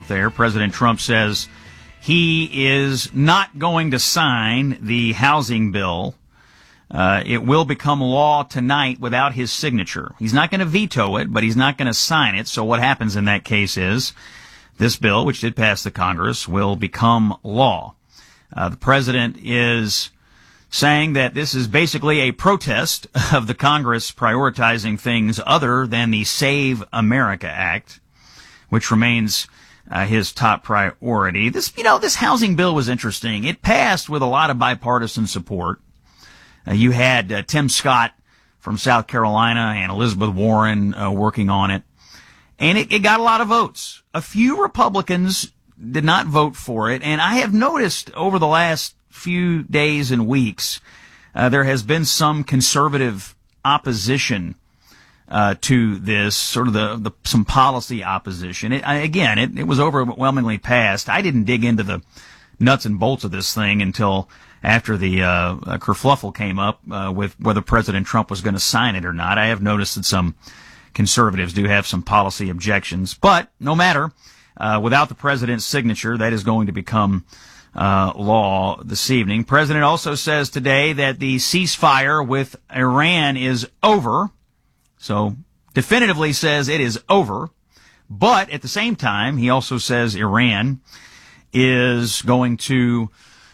there. President Trump says he is not going to sign the housing bill. It will become law tonight without his signature. He's not going to veto it, but he's not going to sign it. So what happens in that case is this bill, which did pass the Congress, will become law. The president is saying that this is basically a protest of the Congress prioritizing things other than the Save America Act, which remains his top priority. This housing bill was interesting. It passed with a lot of bipartisan support. You had Tim Scott from South Carolina and Elizabeth Warren working on it. And it got a lot of votes. A few Republicans did not vote for it. And I have noticed over the last few days and weeks, there has been some conservative opposition to this, sort of some policy opposition. It was overwhelmingly passed. I didn't dig into the nuts and bolts of this thing until after the kerfluffle came up with whether President Trump was going to sign it or not. I have noticed that some conservatives do have some policy objections. But no matter, without the president's signature, that is going to become law this evening. President also says today that the ceasefire with Iran is over. So definitively says it is over. But at the same time, he also says Iran is going to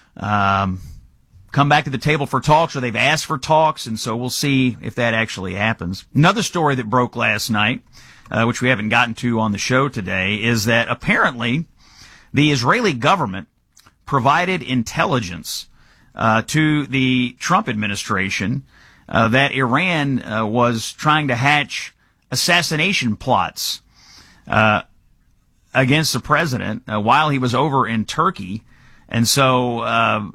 come back to the table for talks, or they've asked for talks, and so we'll see if that actually happens. Another story that broke last night, which we haven't gotten to on the show today, is that apparently the Israeli government provided intelligence to the Trump administration that Iran was trying to hatch assassination plots against the president while he was over in Turkey. And so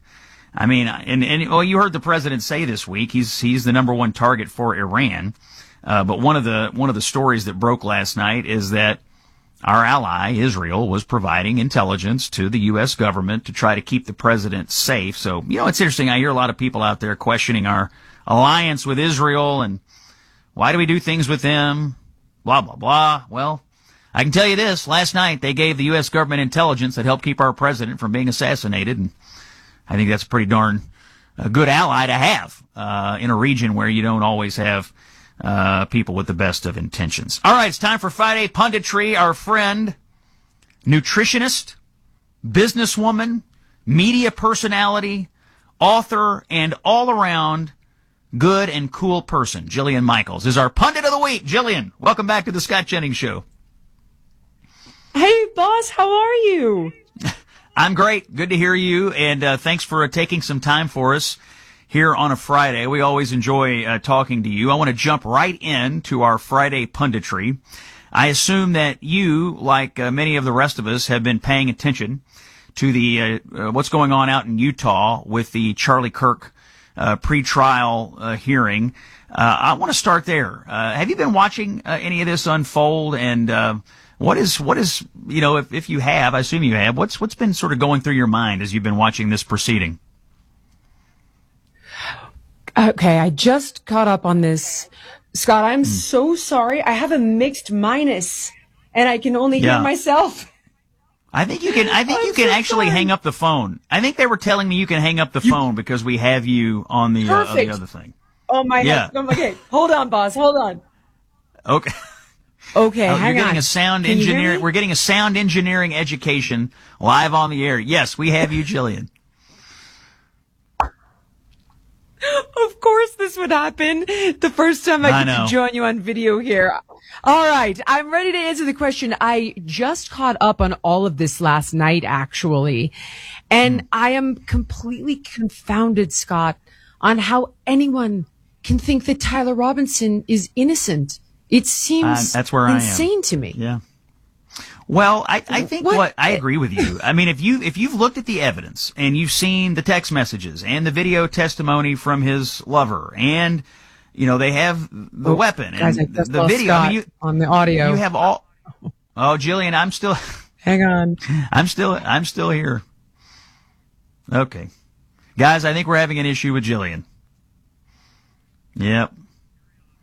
you heard the president say this week he's the number one target for Iran. But one of the stories that broke last night is that our ally Israel was providing intelligence to the U.S. government to try to keep the president safe. So it's interesting. I hear a lot of people out there questioning our alliance with Israel and why do we do things with them? Blah blah blah. Well, I can tell you this: last night they gave the U.S. government intelligence that helped keep our president from being assassinated, and I think that's a pretty darn good ally to have in a region where you don't always have people with the best of intentions. All right, it's time for Friday Punditry. Our friend, nutritionist, businesswoman, media personality, author, and all-around good and cool person, Jillian Michaels, is our Pundit of the Week. Jillian, welcome back to the Scott Jennings Show. Hey, boss, how are you? I'm great. Good to hear you, and thanks for taking some time for us here on a Friday. We always enjoy talking to you. I want to jump right into our Friday Punditry. I assume that you, like many of the rest of us, have been paying attention to the what's going on out in Utah with the Charlie Kirk pretrial hearing. I want to start there. Have you been watching any of this unfold? And what is if you have, I assume you have, what's been sort of going through your mind as you've been watching this proceeding? Okay, I just caught up on this. Scott, I'm so sorry. I have a mixed minus, and I can only hear myself. I think you can actually hang up the phone. I think they were telling me you can hang up the phone because we have you on the other thing. Oh my God. Okay, hold on, boss. Hold on. Okay. Okay, hang you're getting on. a sound engineer. We're getting a sound engineering education live on the air. Yes, we have you, Jillian. Of course this would happen the first time I get to join you on video here. All right, I'm ready to answer the question. I just caught up on all of this last night, actually, and I am completely confounded, Scott, on how anyone can think that Tyler Robinson is innocent. It seems that's where insane to me. Yeah. Well, I think I agree with you. I mean, if you've looked at the evidence and you've seen the text messages and the video testimony from his lover, and they have the weapon and the video. I mean, on the audio, you have all. Oh, Jillian, I'm still. Hang on. I'm still here. Okay, guys, I think we're having an issue with Jillian. Yep.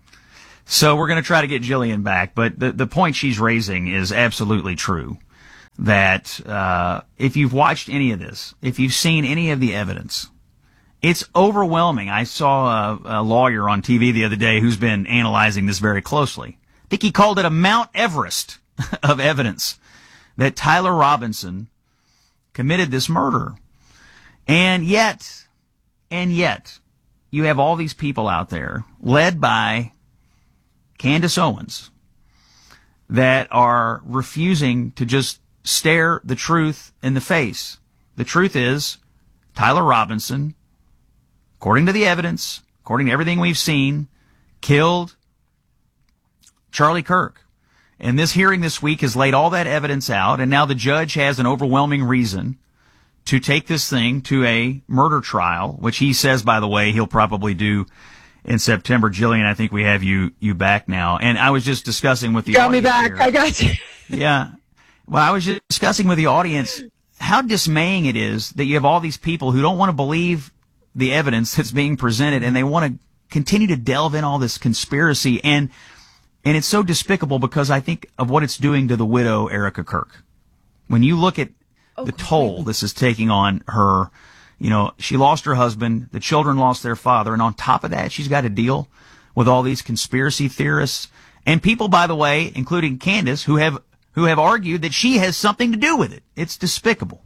So we're going to try to get Jillian back, but the point she's raising is absolutely true. that if you've watched any of this, if you've seen any of the evidence, it's overwhelming. I saw a lawyer on TV the other day who's been analyzing this very closely. I think he called it a Mount Everest of evidence that Tyler Robinson committed this murder. And yet, you have all these people out there, led by Candace Owens, that are refusing to just stare the truth in the face. The truth is, Tyler Robinson, according to the evidence, according to everything we've seen, killed Charlie Kirk. And this hearing this week has laid all that evidence out, and now the judge has an overwhelming reason to take this thing to a murder trial, which he says, by the way, he'll probably do in September. Jillian, I think we have you back now. And I was just discussing with the audience. Got me back. Here. I got you. Yeah. Well, I was just discussing with the audience how dismaying it is that you have all these people who don't want to believe the evidence that's being presented, and they want to continue to delve in all this conspiracy. And it's so despicable because I think of what it's doing to the widow, Erica Kirk. When you look at the toll this is taking on her, you know, she lost her husband, the children lost their father, and on top of that, she's got to deal with all these conspiracy theorists and people, by the way, including Candace, who have argued that she has something to do with it. It's despicable.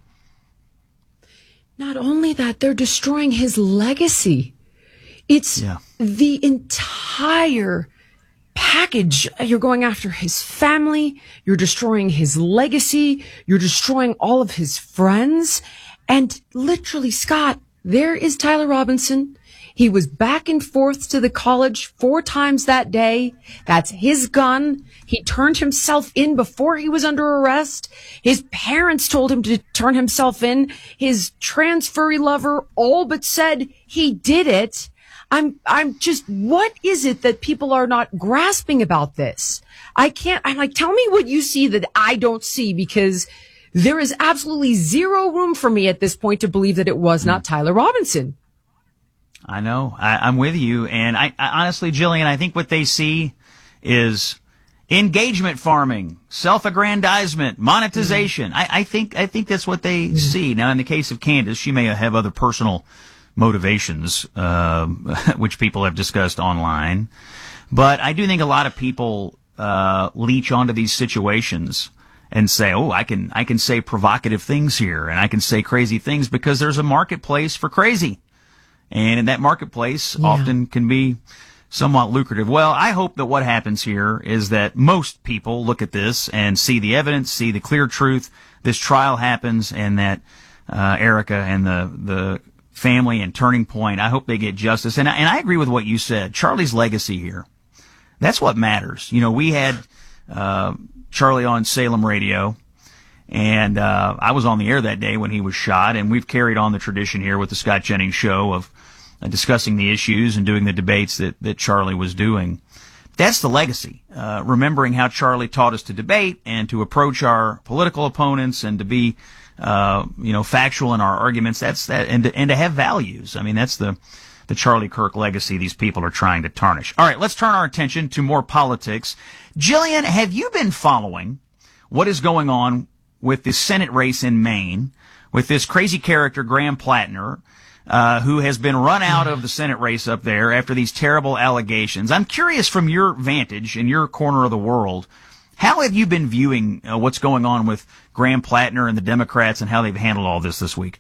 Not only that, they're destroying his legacy. It's the entire package. You're going after his family. You're destroying his legacy. You're destroying all of his friends. And literally, Scott, there is Tyler Robinson. He was back and forth to the college 4 times that day. That's his gun. He turned himself in before he was under arrest. His parents told him to turn himself in. His transferee lover all but said he did it. I'm just, what is it that people are not grasping about this? I'm like, tell me what you see that I don't see, because there is absolutely zero room for me at this point to believe that it was not Tyler Robinson. I know. I'm with you. And I honestly, Jillian, I think what they see is engagement farming, self-aggrandizement, monetization. I think that's what they see. Now, in the case of Candace, she may have other personal motivations, which people have discussed online. But I do think a lot of people leech onto these situations and say, oh, I can say provocative things here, and I can say crazy things because there's a marketplace for crazy. And in that marketplace often can be somewhat lucrative. Well, I hope that what happens here is that most people look at this and see the evidence, see the clear truth. This trial happens, and that Erica and the family and Turning Point, I hope they get justice. And I agree with what you said. Charlie's legacy here, that's what matters. You know, we had Charlie on Salem Radio, and I was on the air that day when he was shot, and we've carried on the tradition here with the Scott Jennings Show of discussing the issues and doing the debates that Charlie was doing. That's the legacy. Remembering how Charlie taught us to debate and to approach our political opponents and to be factual in our arguments. That's that, and to have values. I mean, that's the Charlie Kirk legacy these people are trying to tarnish. All right, let's turn our attention to more politics. Jillian, have you been following what is going on with the Senate race in Maine with this crazy character, Graham Plattner, who has been run out of the Senate race up there after these terrible allegations? I'm curious, from your vantage in your corner of the world, how have you been viewing what's going on with Graham Plattner and the Democrats and how they've handled all this week?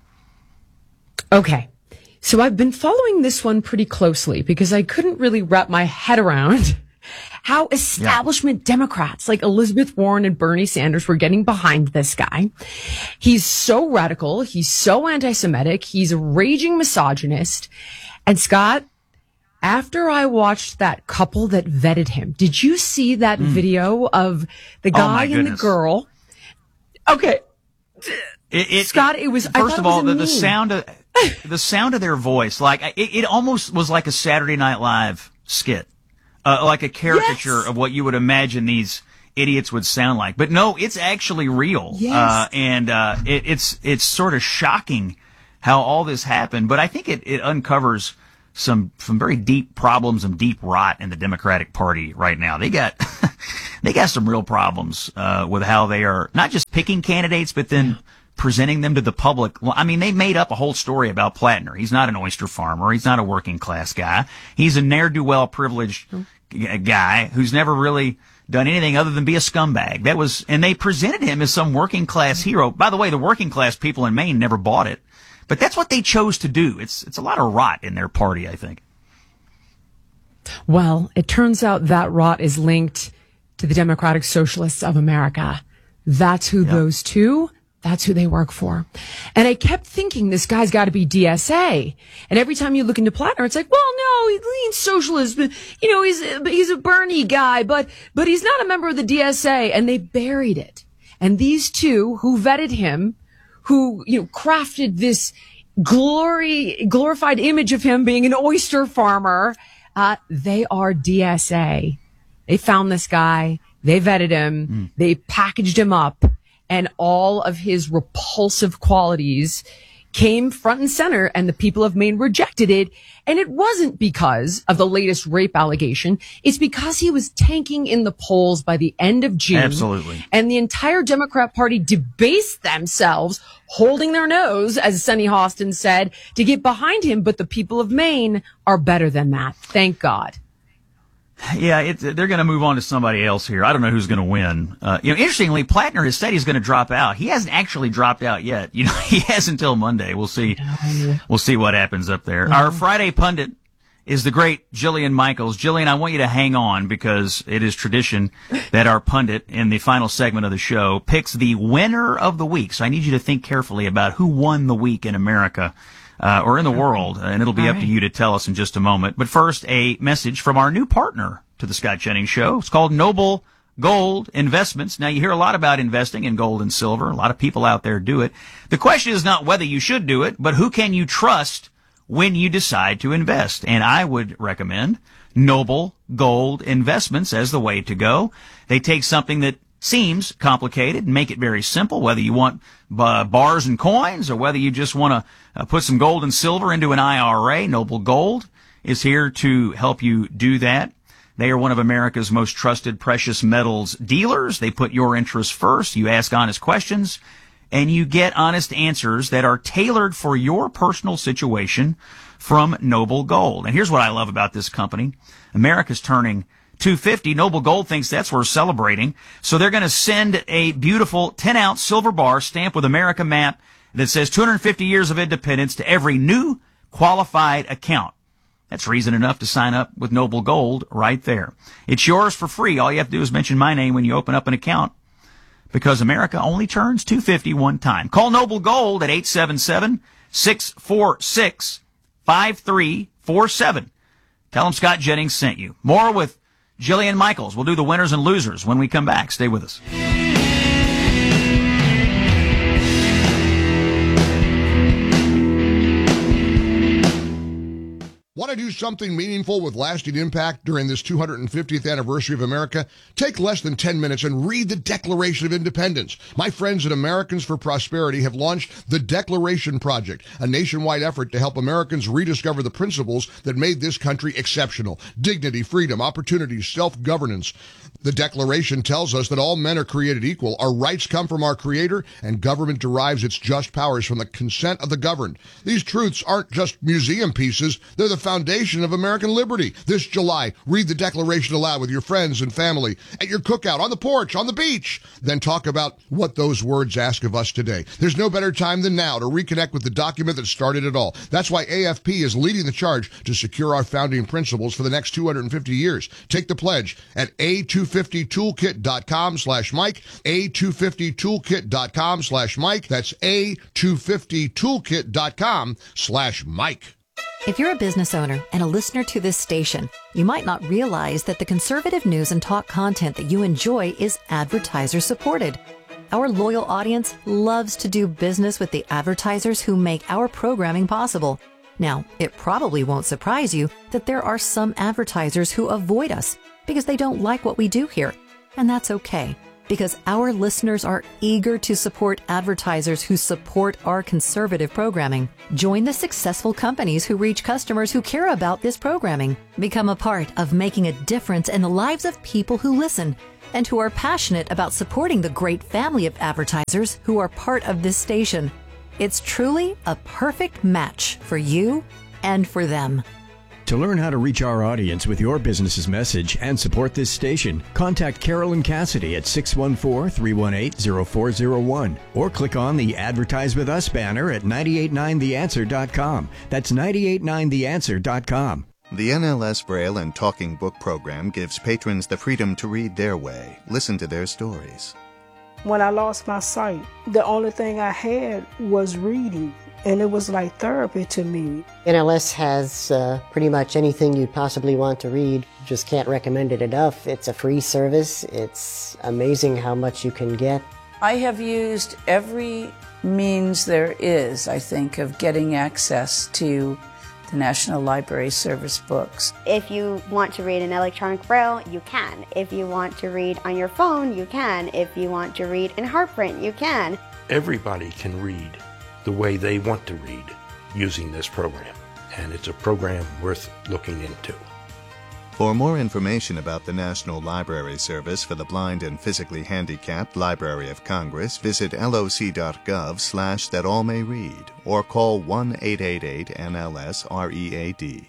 Okay. So I've been following this one pretty closely because I couldn't really wrap my head around how establishment Democrats like Elizabeth Warren and Bernie Sanders were getting behind this guy. He's so radical. He's so anti-Semitic. He's a raging misogynist. And Scott, after I watched that couple that vetted him, did you see that video of the guy and the girl? Okay. Scott, it was, first of all, the sound of their voice, like it almost was like a Saturday Night Live skit. Like a caricature of what you would imagine these idiots would sound like. But no, it's actually real. Yes. It's sort of shocking how all this happened. But I think it uncovers some very deep problems and deep rot in the Democratic Party right now. They got they got some real problems with how they are not just picking candidates, but then presenting them to the public. Well, I mean, they made up a whole story about Plattner. He's not an oyster farmer. He's not a working class guy. He's a ne'er-do-well privileged guy who's never really done anything other than be a scumbag. And they presented him as some working class hero. By the way, the working class people in Maine never bought it, but that's what they chose to do. It's a lot of rot in their party, I think. Well, it turns out that rot is linked to the Democratic Socialists of America. That's who that's who they work for. And I kept thinking this guy's got to be DSA. And every time you look into Plattner, it's like, well, no, he's socialist, but, he's a Bernie guy, but he's not a member of the DSA. And they buried it. And these two who vetted him, who, crafted this glorified image of him being an oyster farmer, they are DSA. They found this guy. They vetted him. They packaged him up. And all of his repulsive qualities came front and center, and the people of Maine rejected it. And it wasn't because of the latest rape allegation. It's because he was tanking in the polls by the end of June. Absolutely. And the entire Democrat Party debased themselves, holding their nose, as Sunny Hostin said, to get behind him. But the people of Maine are better than that. Thank God. Yeah, they're going to move on to somebody else here. I don't know who's going to win. Interestingly, Plattner has said he's going to drop out. He hasn't actually dropped out yet. He has until Monday. We'll see. We'll see what happens up there. Our Friday pundit is the great Jillian Michaels. Jillian, I want you to hang on because it is tradition that our pundit in the final segment of the show picks the winner of the week. So I need you to think carefully about who won the week in America. Or in the world, and it'll be up to you to tell us in just a moment. But first, a message from our new partner to the Scott Jennings Show. It's called Noble Gold Investments. Now, you hear a lot about investing in gold and silver. A lot of people out there do it. The question is not whether you should do it, but who can you trust when you decide to invest? And I would recommend Noble Gold Investments as the way to go. They take something that seems complicated and make it very simple, whether you want bars and coins or whether you just want to put some gold and silver into an IRA. Noble Gold is here to help you do that. They are one of America's most trusted precious metals dealers. They put your interests first. You ask honest questions and you get honest answers that are tailored for your personal situation from Noble Gold. And here's what I love about this company. America's turning 250. Noble Gold thinks that's worth celebrating. So they're going to send a beautiful 10-ounce silver bar stamped with America map that says 250 years of independence to every new qualified account. That's reason enough to sign up with Noble Gold right there. It's yours for free. All you have to do is mention my name when you open up an account because America only turns 250 one time. Call Noble Gold at 877-646-5347. Tell them Scott Jennings sent you. More with Jillian Michaels. We'll do the winners and losers when we come back. Stay with us. Want to do something meaningful with lasting impact during this 250th anniversary of America? Take less than 10 minutes and read the Declaration of Independence. My friends at Americans for Prosperity have launched the Declaration Project, a nationwide effort to help Americans rediscover the principles that made this country exceptional. Dignity, freedom, opportunity, self-governance. The Declaration tells us that all men are created equal. Our rights come from our Creator, and government derives its just powers from the consent of the governed. These truths aren't just museum pieces. They're the foundation of American liberty. This July, read the Declaration aloud with your friends and family, at your cookout, on the porch, on the beach. Then talk about what those words ask of us today. There's no better time than now to reconnect with the document that started it all. That's why AFP is leading the charge to secure our founding principles for the next 250 years. Take the pledge at a250toolkit.com/Mike, a250toolkit.com/Mike. That's a250toolkit.com/Mike. If you're a business owner and a listener to this station, you might not realize that the conservative news and talk content that you enjoy is advertiser supported. Our loyal audience loves to do business with the advertisers who make our programming possible. Now, it probably won't surprise you that there are some advertisers who avoid us because they don't like what we do here. And that's okay, because our listeners are eager to support advertisers who support our conservative programming. Join the successful companies who reach customers who care about this programming. Become a part of making a difference in the lives of people who listen. and who are passionate about supporting the great family of advertisers who are part of this station. It's truly a perfect match for you and for them. To learn how to reach our audience with your business's message and support this station, contact Carolyn Cassidy at 614-318-0401 or click on the Advertise With Us banner at 989theanswer.com. That's 989theanswer.com. The NLS Braille and Talking Book program gives patrons the freedom to read their way, listen to their stories. When I lost my sight, the only thing I had was reading, and it was like therapy to me. NLS has pretty much anything you'd possibly want to read. Just can't recommend it enough. It's a free service. It's amazing how much you can get. I have used every means there is, I think, of getting access to the National Library Service books. If you want to read in electronic braille, you can. If you want to read on your phone, you can. If you want to read in Heartprint, you can. Everybody can read the way they want to read using this program, and it's a program worth looking into. For more information about the National Library Service for the Blind and Physically Handicapped Library of Congress, visit loc.gov/thatallmayread or call 1-888-NLS-READ.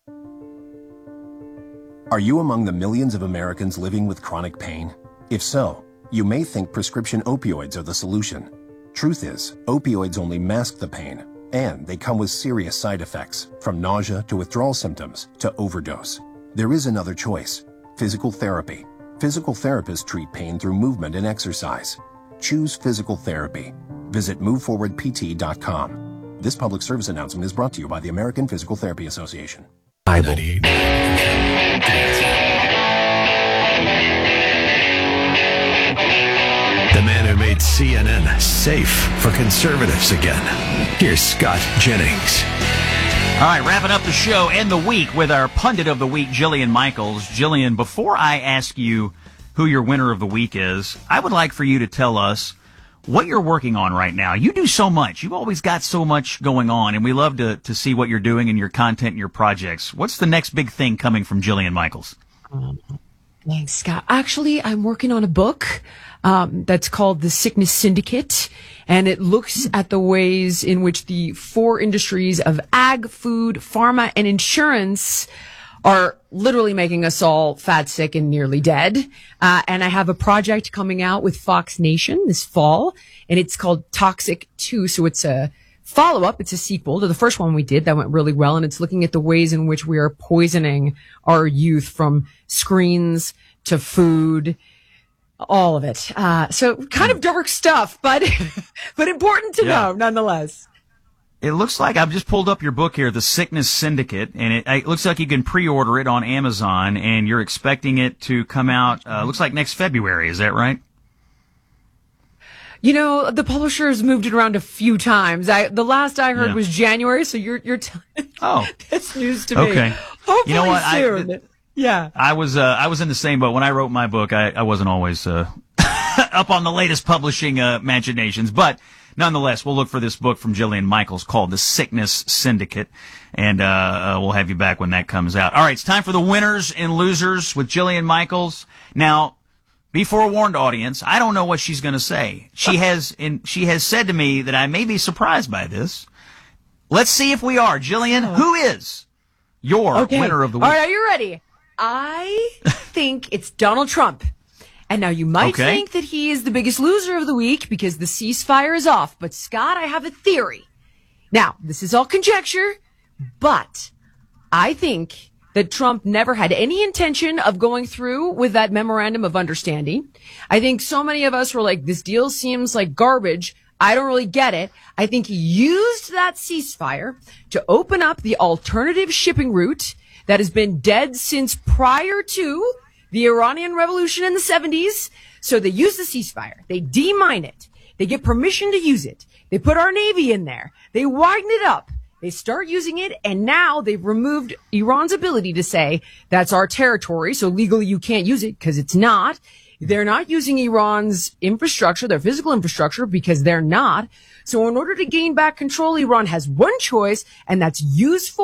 Are you among the millions of Americans living with chronic pain? If so, you may think prescription opioids are the solution. Truth is, opioids only mask the pain, and they come with serious side effects, from nausea to withdrawal symptoms to overdose. There is another choice: physical therapy. Physical therapists treat pain through movement and exercise. Choose physical therapy. Visit moveforwardpt.com. This public service announcement is brought to you by the American Physical Therapy Association. Bible. The man who made CNN safe for conservatives again. Here's Scott Jennings. All right, wrapping up the show and the week with our pundit of the week, Jillian Michaels. Jillian, before I ask you who your winner of the week is, I would like for you to tell us what you're working on right now. You do so much. You've always got so much going on, and we love to see what you're doing and your content and your projects. What's the next big thing coming from Jillian Michaels? Thanks, Scott. Actually, I'm working on a book that's called The Sickness Syndicate, and it looks at the ways in which the four industries of ag, food, pharma, and insurance are literally making us all fat, sick, and nearly dead. And I have a project coming out with Fox Nation this fall, and it's called Toxic 2. So it's a follow-up. It's a sequel to the first one we did that went really well, and it's looking at the ways in which we are poisoning our youth, from screens to food, all of it. So kind of dark stuff, but important to know nonetheless. It looks like I've just pulled up your book here, The Sickness Syndicate, and it looks like you can pre-order it on Amazon, and you're expecting it to come out, looks like next February. Is that right? You know, the publishers moved it around a few times. The last I heard was January, so you're that's news to me. Okay. Hopefully you know what? soon. I was in the same boat when I wrote my book. I wasn't always up on the latest publishing machinations, but nonetheless, we'll look for this book from Jillian Michaels called The Sickness Syndicate, and we'll have you back when that comes out. All right, it's time for the winners and losers with Jillian Michaels. Now, be forewarned, audience, I don't know what she's going to say. She has said to me that I may be surprised by this. Let's see if we are. Jillian, who is your winner of the week? All right, are you ready? I think it's Donald Trump. And now you might think that he is the biggest loser of the week because the ceasefire is off. But Scott, I have a theory. Now, this is all conjecture, but I think that Trump never had any intention of going through with that memorandum of understanding. I think so many of us were like, this deal seems like garbage. I don't really get it. I think he used that ceasefire to open up the alternative shipping route that has been dead since prior to the Iranian Revolution in the 70s. So they use the ceasefire. They demine it. They get permission to use it. They put our Navy in there. They widen it up. They start using it, and now they've removed Iran's ability to say that's our territory, so legally you can't use it because it's not. They're not using Iran's infrastructure, their physical infrastructure, because they're not. So in order to gain back control, Iran has one choice, and that's use force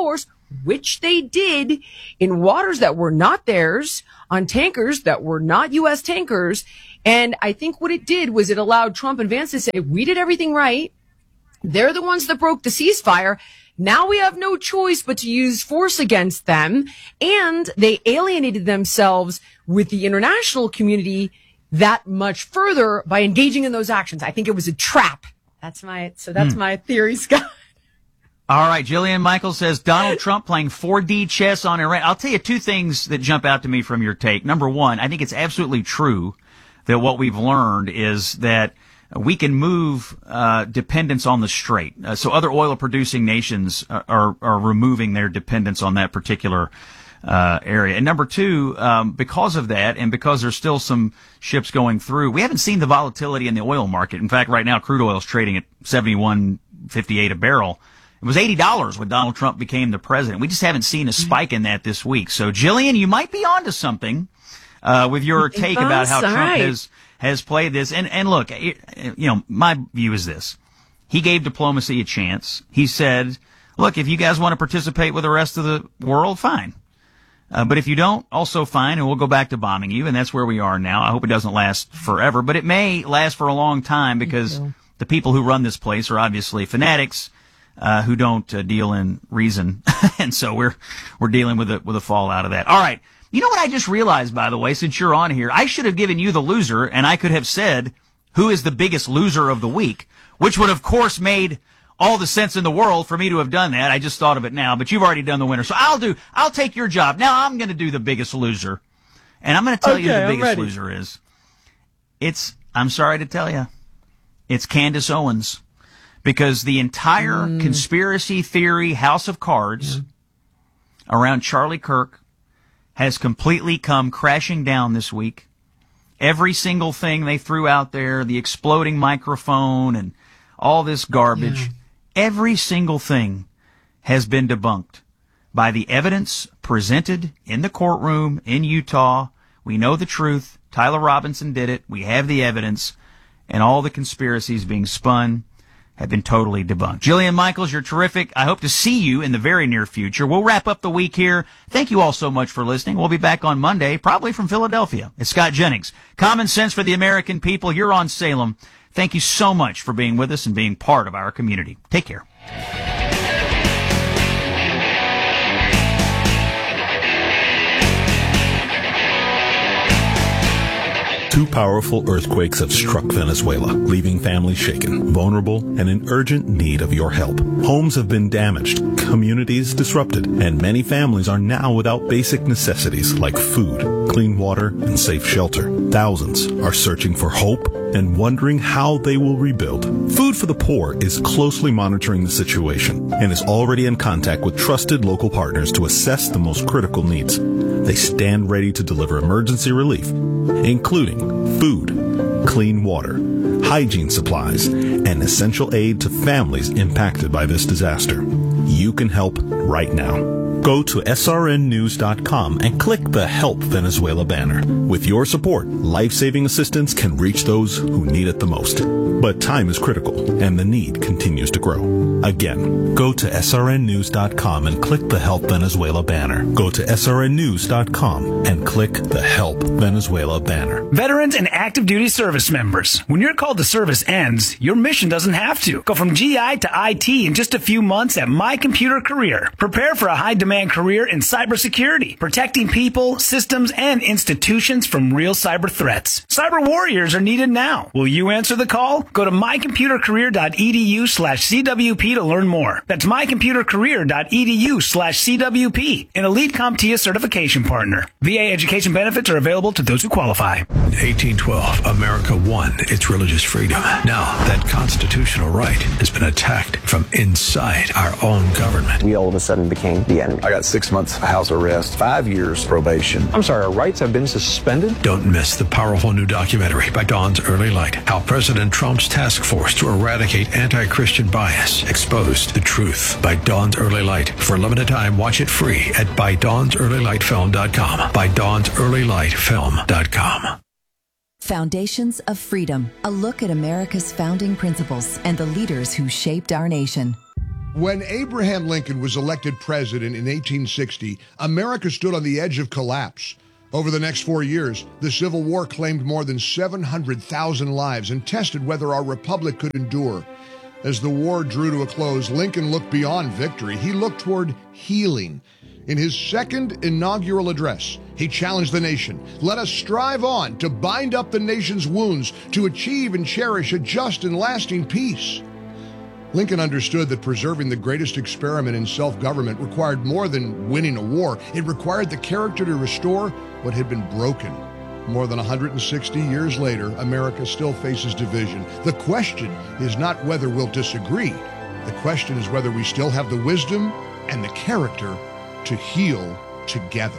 which they did in waters that were not theirs, on tankers that were not U.S. tankers. And I think what it did was it allowed Trump and Vance to say, we did everything right. They're the ones that broke the ceasefire. Now we have no choice but to use force against them. And they alienated themselves with the international community that much further by engaging in those actions. I think it was a trap. That's my theory, Scott. All right. Jillian Michaels says Donald Trump playing 4D chess on Iran. I'll tell you two things that jump out to me from your take. Number one, I think it's absolutely true that what we've learned is that we can move dependence on the strait. So other oil-producing nations are removing their dependence on that particular area. And number two, because of that, and because there's still some ships going through, we haven't seen the volatility in the oil market. In fact, right now, crude oil is trading at $71.58 a barrel. It was $80 when Donald Trump became the president. We just haven't seen a spike in that this week. So, Jillian, you might be onto something with your take about how Trump has played this. And look, my view is this. He gave diplomacy a chance. He said, look, if you guys want to participate with the rest of the world, fine. But if you don't, also fine, and we'll go back to bombing you, and that's where we are now. I hope it doesn't last forever, but it may last for a long time because the people who run this place are obviously fanatics who don't deal in reason, and so we're dealing with a fallout of that. All right. You know what I just realized, by the way, since you're on here? I should have given you the loser, and I could have said, who is the biggest loser of the week, which would, of course, made all the sense in the world for me to have done that. I just thought of it now, but you've already done the winner. So I'll take your job. Now I'm going to do the biggest loser, and I'm going to tell you who the biggest loser is. I'm sorry to tell you, it's Candace Owens, because the entire conspiracy theory house of cards around Charlie Kirk has completely come crashing down this week. Every single thing they threw out there, the exploding microphone and all this garbage, every single thing has been debunked by the evidence presented in the courtroom in Utah. We know the truth. Tyler Robinson did it. We have the evidence. And all the conspiracies being spun have been totally debunked. Jillian Michaels, you're terrific. I hope to see you in the very near future. We'll wrap up the week here. Thank you all so much for listening. We'll be back on Monday, probably from Philadelphia. It's Scott Jennings. Common sense for the American people. You're on Salem. Thank you so much for being with us and being part of our community. Take care. Two powerful earthquakes have struck Venezuela, leaving families shaken, vulnerable, and in urgent need of your help. Homes have been damaged, communities disrupted, and many families are now without basic necessities like food, clean water, and safe shelter. Thousands are searching for hope and wondering how they will rebuild. Food for the Poor is closely monitoring the situation and is already in contact with trusted local partners to assess the most critical needs. They stand ready to deliver emergency relief, including food, clean water, hygiene supplies, and essential aid to families impacted by this disaster. You can help right now. Go to srnnews.com and click the Help Venezuela banner. With your support, life-saving assistance can reach those who need it the most. But time is critical, and the need continues to grow. Again, go to srnnews.com and click the Help Venezuela banner. Go to srnnews.com and click the Help Venezuela banner. Veterans and active duty service members, when your call to service ends, your mission doesn't have to. Go from GI to IT in just a few months at My Computer Career. Prepare for a high-demand career in cybersecurity, protecting people, systems, and institutions from real cyber threats. Cyber warriors are needed now. Will you answer the call? Go to mycomputercareer.edu/CWP to learn more. That's mycomputercareer.edu/CWP, an Elite CompTIA certification partner. VA education benefits are available to those who qualify. In 1812, America won its religious freedom. Now, that constitutional right has been attacked from inside our own government. We all of a sudden became the enemy. I got 6 months house arrest, 5 years probation. I'm sorry, our rights have been suspended? Don't miss the powerful new documentary by Dawn's Early Light, how President Trump's task force to eradicate anti-Christian bias exposed the truth, by Dawn's Early Light. For a limited time, watch it free at ByDawnsEarlyLightFilm.com. ByDawnsEarlyLightFilm.com. Foundations of Freedom, a look at America's founding principles and the leaders who shaped our nation. When Abraham Lincoln was elected president in 1860, America stood on the edge of collapse. Over the next 4 years, the Civil War claimed more than 700,000 lives and tested whether our republic could endure. As the war drew to a close, Lincoln looked beyond victory. He looked toward healing. In his second inaugural address, he challenged the nation. Let us strive on to bind up the nation's wounds, to achieve and cherish a just and lasting peace. Lincoln understood that preserving the greatest experiment in self-government required more than winning a war. It required the character to restore what had been broken. More than 160 years later, America still faces division. The question is not whether we'll disagree. The question is whether we still have the wisdom and the character to heal together.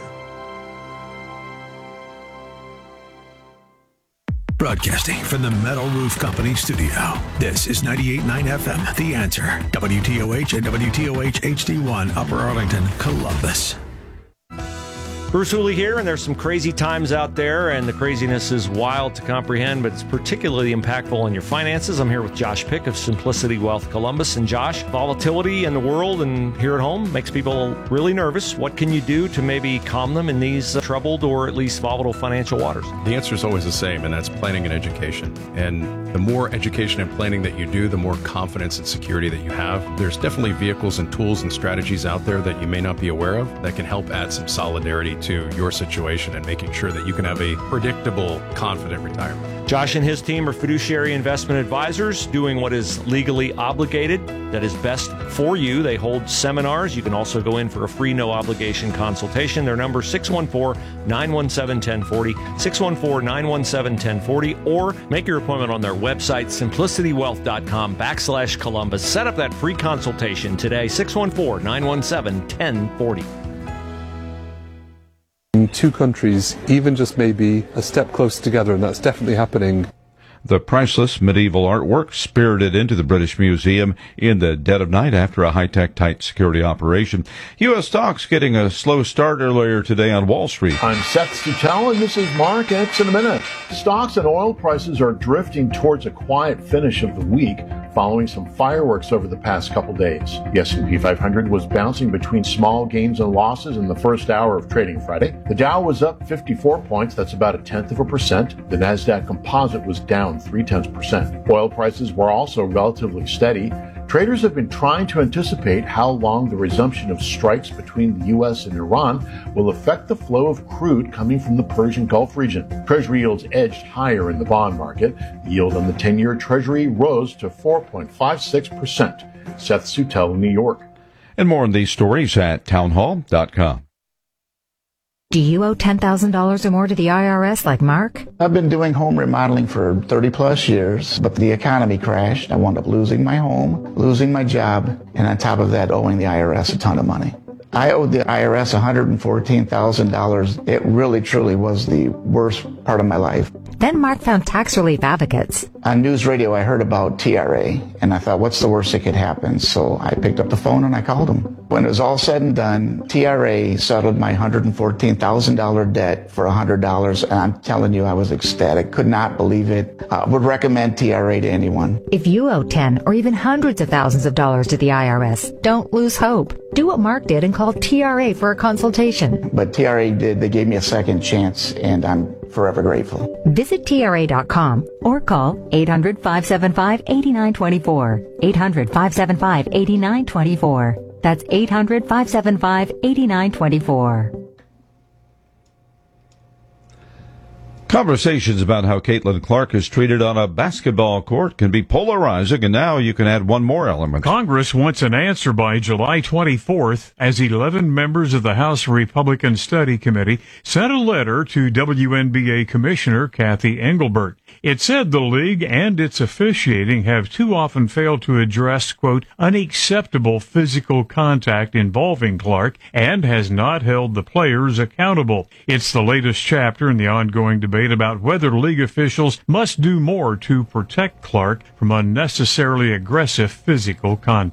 Broadcasting from the Metal Roof Company studio. This is 98.9 FM, The Answer. WTOH and WTOH HD1, Upper Arlington, Columbus. Bruce Hooley here, and there's some crazy times out there, and the craziness is wild to comprehend, but it's particularly impactful on your finances. I'm here with Josh Pick of Simplicity Wealth Columbus. And Josh, volatility in the world and here at home makes people really nervous. What can you do to maybe calm them in these troubled or at least volatile financial waters? The answer is always the same, and that's planning and education. And the more education and planning that you do, the more confidence and security that you have. There's definitely vehicles and tools and strategies out there that you may not be aware of that can help add some solidarity to your situation and making sure that you can have a predictable, confident retirement. Josh and his team are fiduciary investment advisors doing what is legally obligated, that is best for you. They hold seminars. You can also go in for a free, no-obligation consultation. Their number is 614-917-1040, 614-917-1040, or make your appointment on their website, simplicitywealth.com/Columbus. Set up that free consultation today, 614-917-1040. Two countries, even just maybe a step closer together, and that's definitely happening. The priceless medieval artwork spirited into the British Museum in the dead of night after a high-tech, tight security operation. U.S. stocks getting a slow start earlier today on Wall Street. I'm Seth Sutell, and this is Markets in a Minute. Stocks and oil prices are drifting towards a quiet finish of the week following some fireworks over the past couple days. The S&P 500 was bouncing between small gains and losses in the first hour of trading Friday. The Dow was up 54 points, that's about 0.1%. The Nasdaq Composite was down 0.3%. Oil prices were also relatively steady. Traders have been trying to anticipate how long the resumption of strikes between the U.S. and Iran will affect the flow of crude coming from the Persian Gulf region. Treasury yields edged higher in the bond market. The yield on the 10-year Treasury rose to 4.56%. Seth Sutell, New York. And more on these stories at townhall.com. Do you owe $10,000 or more to the IRS like Mark? I've been doing home remodeling for 30 plus years, but the economy crashed. I wound up losing my home, losing my job, and on top of that, owing the IRS a ton of money. I owed the IRS $114,000. It really, truly was the worst part of my life. Then Mark found tax relief advocates. On news radio, I heard about TRA, and I thought, what's the worst that could happen? So I picked up the phone and I called them. When it was all said and done, TRA settled my $114,000 debt for $100, and I'm telling you, I was ecstatic. Could not believe it. Would recommend TRA to anyone. If you owe 10 or even hundreds of thousands of dollars to the IRS, don't lose hope. Do what Mark did and call TRA for a consultation. But TRA did. They gave me a second chance, and I'm forever grateful. Visit TRA.com or call 800-575-8924. 800-575-8924. That's 800-575-8924. Conversations about how Caitlin Clark is treated on a basketball court can be polarizing, and now you can add one more element. Congress wants an answer by July 24th as 11 members of the House Republican Study Committee sent a letter to WNBA Commissioner Kathy Engelbert. It said the league and its officiating have too often failed to address, quote, unacceptable physical contact involving Clark and has not held the players accountable. It's the latest chapter in the ongoing debate about whether league officials must do more to protect Clark from unnecessarily aggressive physical contact.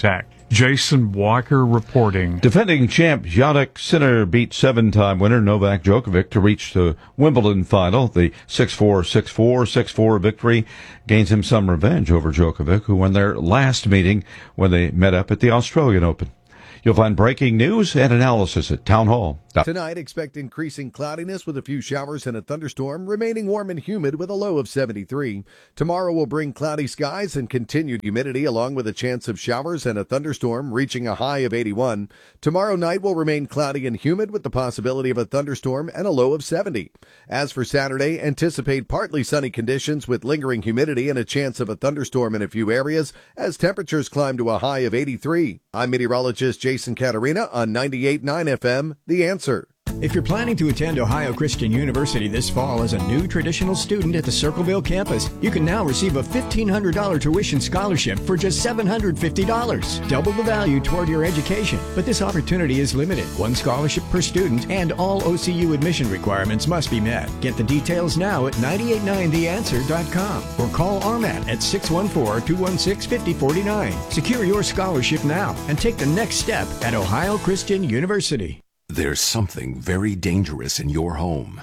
Jason Walker reporting. Defending champ Jannik Sinner beat 7-time winner Novak Djokovic to reach the Wimbledon final. The 6-4, 6-4, 6-4 victory gains him some revenge over Djokovic, who won their last meeting when they met up at the Australian Open. You'll find breaking news and analysis at Town Hall. Tonight, expect increasing cloudiness with a few showers and a thunderstorm, remaining warm and humid with a low of 73. Tomorrow will bring cloudy skies and continued humidity, along with a chance of showers and a thunderstorm, reaching a high of 81. Tomorrow night will remain cloudy and humid with the possibility of a thunderstorm and a low of 70. As for Saturday, anticipate partly sunny conditions with lingering humidity and a chance of a thunderstorm in a few areas as temperatures climb to a high of 83. I'm meteorologist Jason Caterina on 98.9 FM, The Answer. If you're planning to attend Ohio Christian University this fall as a new traditional student at the Circleville campus, you can now receive a $1,500 tuition scholarship for just $750. Double the value toward your education. But this opportunity is limited. One scholarship per student, and all OCU admission requirements must be met. Get the details now at 989theanswer.com or call RMAT at 614-216-5049. Secure your scholarship now and take the next step at Ohio Christian University. There's something very dangerous in your home.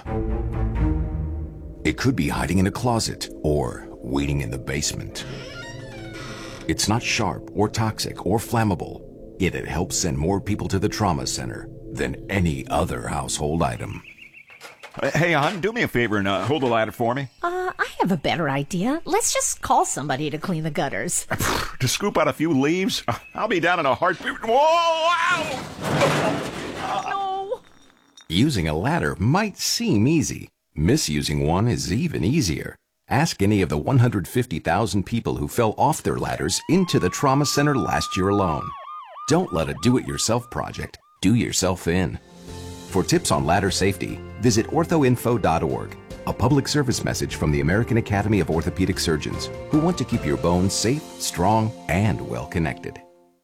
It could be hiding in a closet or waiting in the basement. It's not sharp or toxic or flammable, yet it helps send more people to the trauma center than any other household item. Hey, hon, do me a favor and hold the ladder for me. I have a better idea. Let's just call somebody to clean the gutters. To scoop out a few leaves? I'll be down in a heartbeat. Whoa! Ow! No. Using a ladder might seem easy. Misusing one is even easier. Ask any of the 150,000 people who fell off their ladders into the trauma center last year alone. Don't let a do-it-yourself project do yourself in. For tips on ladder safety, visit orthoinfo.org, a public service message from the American Academy of Orthopedic Surgeons, who want to keep your bones safe, strong, and well-connected.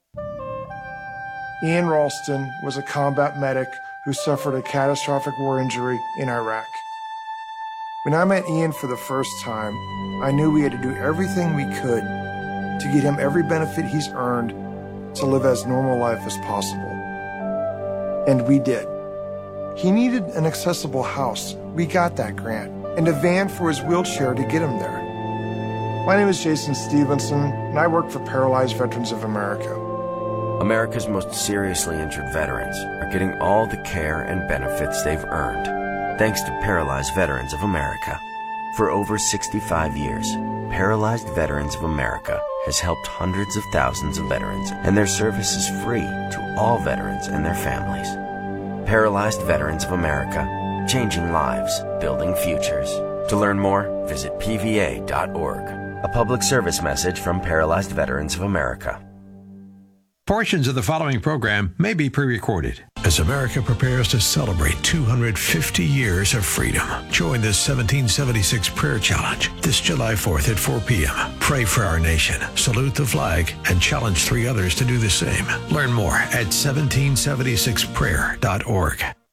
Ian Ralston was a combat medic who suffered a catastrophic war injury in Iraq. When I met Ian for the first time, I knew we had to do everything we could to get him every benefit he's earned to live as normal life as possible. And we did. He needed an accessible house. We got that grant, and a van for his wheelchair to get him there. My name is Jason Stevenson, and I work for Paralyzed Veterans of America. America's most seriously injured veterans are getting all the care and benefits they've earned, thanks to Paralyzed Veterans of America. For over 65 years, Paralyzed Veterans of America has helped hundreds of thousands of veterans, and their service is free to all veterans and their families. Paralyzed Veterans of America, changing lives, building futures. To learn more, visit pva.org. A public service message from Paralyzed Veterans of America. Portions of the following program may be pre-recorded. As America prepares to celebrate 250 years of freedom, join the 1776 Prayer Challenge this July 4th at 4 p.m. Pray for our nation, salute the flag, and challenge 3 others to do the same. Learn more at 1776prayer.org.